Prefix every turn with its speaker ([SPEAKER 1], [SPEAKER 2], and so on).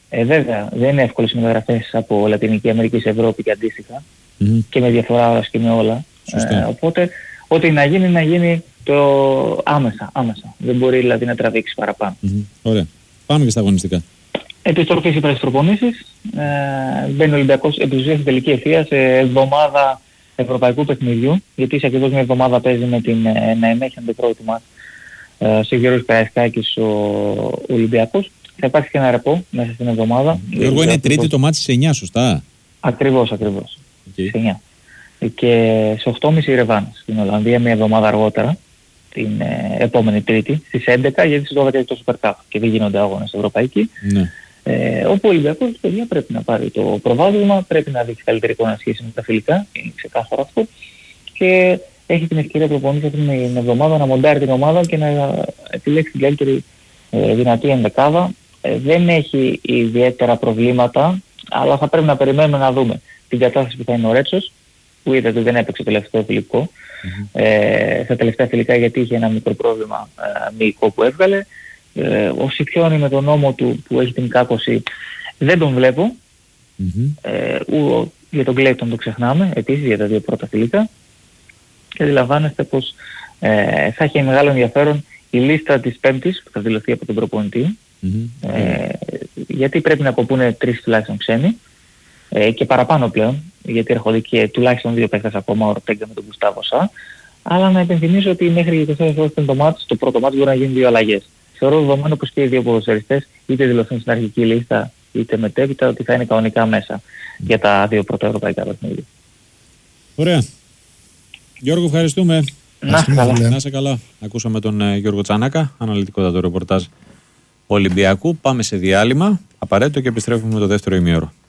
[SPEAKER 1] Βέβαια, δεν είναι εύκολες οι μεταγραφές από Λατινική Αμερική σε Ευρώπη και αντίστοιχα. Και με διαφορά ώρας και με όλα. Οπότε, ό,τι να γίνει το άμεσα. Δεν μπορεί δηλαδή να τραβήξει παραπάνω.
[SPEAKER 2] Ωραία. Πάμε και στα αγωνιστικά.
[SPEAKER 1] Επιστροφή στις προπονήσεις. Μπαίνει ο Ολυμπιακός επί της ουσίας στην τελική ευθεία σε εβδομάδα ευρωπαϊκού παιχνιδιού. Γιατί σε ακριβώς μια εβδομάδα παίζει με την Ναεμέχεν Πετρόιτιμα σε Γιώργος Καραϊσκάκης ο Ολυμπιακός. Θα υπάρξει και ένα ρεπό μέσα στην εβδομάδα.
[SPEAKER 2] Γιώργο, είναι τρίτη το μάτι σε 9, σωστά?
[SPEAKER 1] Ακριβώς. Σε 9. Και σε 8.30 ρεβάνς στην Ολλανδία, μια εβδομάδα αργότερα, την επόμενη Τρίτη, στις 11, γιατί στις 12 είναι το Super Cup και δεν γίνονται αγώνες ευρωπαϊκοί.
[SPEAKER 2] Ναι.
[SPEAKER 1] Όπου ο Ολυμπιακός, παιδιά, πρέπει να πάρει το προβάδισμα, πρέπει να δείξει καλύτερη εικόνα σχέση με τα φιλικά, είναι ξεκάθαρο αυτό, και έχει την ευκαιρία προπονήσει αυτήν την εβδομάδα να μοντάρει την ομάδα και να επιλέξει την καλύτερη δυνατή ενδεκάδα. Δεν έχει ιδιαίτερα προβλήματα, αλλά θα πρέπει να περιμένουμε να δούμε την κατάσταση που θα είναι ο Ρέτσος, που είδατε ότι δεν έπαιξε το τελευταίο φιλικό. Στα τελευταία φιλικά, γιατί είχε ένα μικρό πρόβλημα μυϊκό που έβγαλε. Ο Σιφιώνη με τον νόμο του που έχει την κάκωση δεν τον βλέπω. Για τον Κλέιτον το ξεχνάμε επίσης για τα δύο πρώτα φιλικά. Και αντιλαμβάνεστε πως θα έχει μεγάλο ενδιαφέρον η λίστα της Πέμπτης που θα δηλωθεί από τον προπονητή. Γιατί πρέπει να κοπούνε 3 τουλάχιστον ξένοι και παραπάνω πλέον, γιατί έρχονται και τουλάχιστον 2 παίκτες ακόμα, ο Ορτέγκα με τον Γκουστάβο Σα. Αλλά να υπενθυμίσω ότι μέχρι 24 ώρες πριν το πρώτο μάτι μπορεί να γίνουν 2 αλλαγές. Θεωρώ δεδομένο πως και οι δύο ποδοσφαιριστές είτε δηλωθούν στην αρχική λίστα είτε μετέπειτα ότι θα είναι κανονικά μέσα για τα 2 πρώτα ευρωπαϊκά παιχνίδια.
[SPEAKER 2] Ωραία. Γιώργο, ευχαριστούμε.
[SPEAKER 1] Να
[SPEAKER 2] είσαι καλά. Ακούσαμε τον Γιώργο Τσανάκα, αναλυτικότατο ρεπορτάζ Ολυμπιακού. Πάμε σε διάλειμμα απαραίτητο και επιστρέφουμε με το δεύτερο ημίωρο.